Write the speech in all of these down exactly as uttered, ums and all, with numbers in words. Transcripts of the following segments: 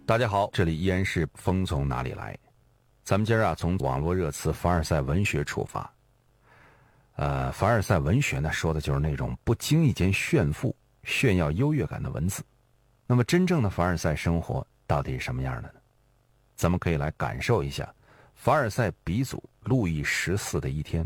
大家好，这里依然是风从哪里来。咱们今儿啊，从网络热词凡尔赛文学出发。呃，凡尔赛文学呢，说的就是那种不经意间炫富、炫耀优越感的文字。那么，真正的凡尔赛生活到底是什么样的呢？咱们可以来感受一下凡尔赛鼻祖路易十四的一天。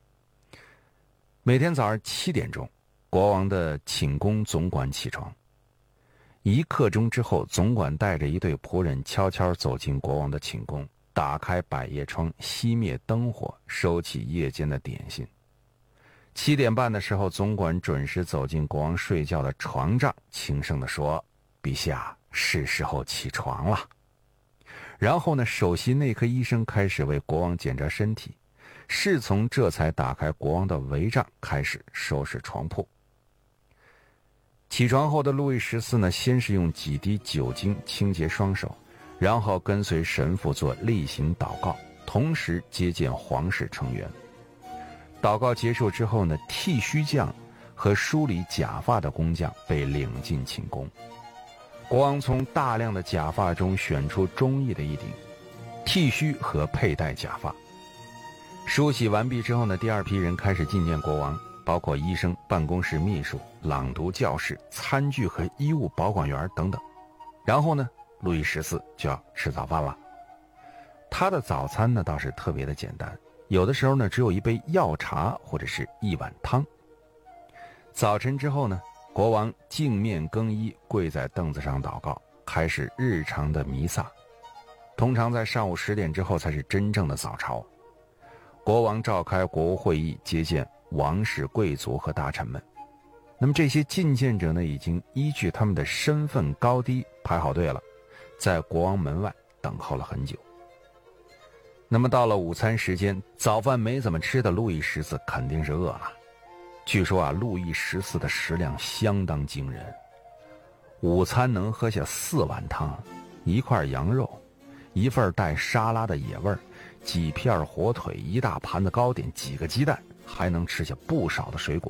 每天早上七点钟，国王的寝宫总管起床。一刻钟之后，总管带着一队仆人悄悄走进国王的寝宫，打开百叶窗，熄灭灯火，收起夜间的点心。七点半的时候，总管准时走进国王睡觉的床帐，轻声地说：“陛下，是时候起床了。”然后呢，首席内科医生开始为国王检查身体，侍从这才打开国王的帷帐，开始收拾床铺。起床后的路易十四呢，先是用几滴酒精清洁双手，然后跟随神父做例行祷告，同时接见皇室成员。祷告结束之后呢，剃须匠和梳理假发的工匠被领进寝宫。国王从大量的假发中选出中意的一顶，剃须和佩戴假发。梳洗完毕之后呢，第二批人开始觐见国王，包括医生、办公室秘书、朗读教室、餐具和衣物保管员等等。然后呢，路易十四就要吃早饭了。他的早餐呢倒是特别的简单，有的时候呢只有一杯药茶或者是一碗汤。早晨之后呢，国王镜面更衣，跪在凳子上祷告，开始日常的弥撒。通常在上午十点之后才是真正的早朝。国王召开国务会议，接见王室贵族和大臣们。那么这些觐见者呢，已经依据他们的身份高低排好队了，在国王门外等候了很久。那么到了午餐时间，早饭没怎么吃的路易十四肯定是饿了。据说啊，路易十四的食量相当惊人，午餐能喝下四碗汤，一块羊肉，一份带沙拉的野味儿，几片火腿，一大盘子糕点，几个鸡蛋，还能吃下不少的水果。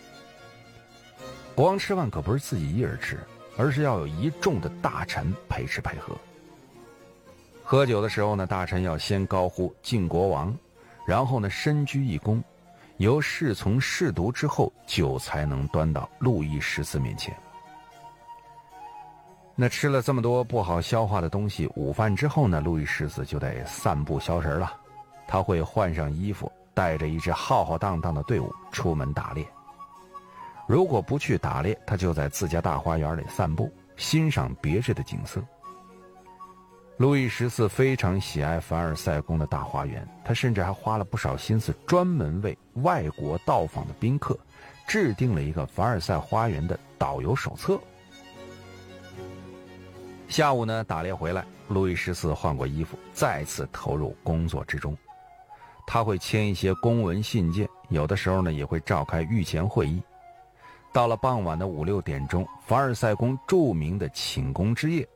国王吃饭可不是自己一人吃，而是要有一众的大臣陪吃陪喝。喝酒的时候呢，大臣要先高呼敬国王，然后呢深鞠一躬，由侍从试毒之后，酒才能端到路易十四面前。那吃了这么多不好消化的东西，午饭之后呢，路易十四就得散步消食了。他会换上衣服，带着一支浩浩荡荡的队伍出门打猎。如果不去打猎，他就在自家大花园里散步，欣赏别致的景色。路易十四非常喜爱凡尔赛宫的大花园，他甚至还花了不少心思，专门为外国到访的宾客制定了一个凡尔赛花园的导游手册。下午呢，打猎回来，路易十四换过衣服，再次投入工作之中。他会签一些公文信件，有的时候呢也会召开御前会议。到了傍晚的五六点钟，凡尔赛宫著名的寝宫之夜